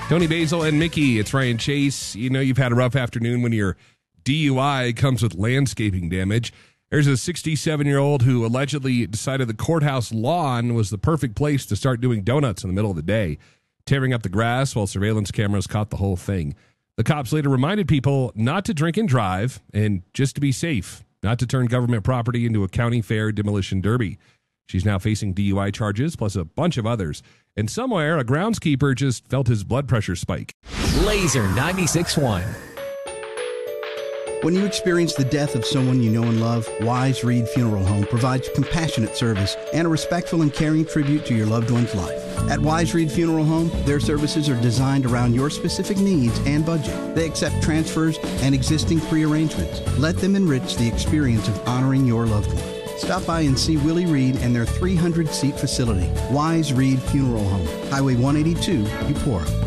Tony Basil and Mickey, it's Ryan Chase. You know you've had a rough afternoon when your DUI comes with landscaping damage. There's a 67-year-old who allegedly decided the courthouse lawn was the perfect place to start doing donuts in the middle of the day, tearing up the grass while surveillance cameras caught the whole thing. The cops later reminded people not to drink and drive, and just to be safe, not to turn government property into a county fair demolition derby. She's now facing DUI charges, plus a bunch of others. And somewhere, a groundskeeper just felt his blood pressure spike. Laser 96.1. When you experience the death of someone you know and love, Wise Reed Funeral Home provides compassionate service and a respectful and caring tribute to your loved one's life. At Wise Reed Funeral Home, their services are designed around your specific needs and budget. They accept transfers and existing prearrangements. Let them enrich the experience of honoring your loved one. Stop by and see Willie Reed and their 300-seat facility, Wise Reed Funeral Home, Highway 182, Eupora.